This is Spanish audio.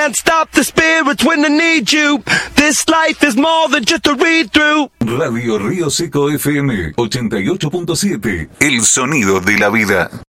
Can't stop the spirits when I need you. This life is more than just a read-through. Radio Río Seco FM 88.7. El sonido de la vida.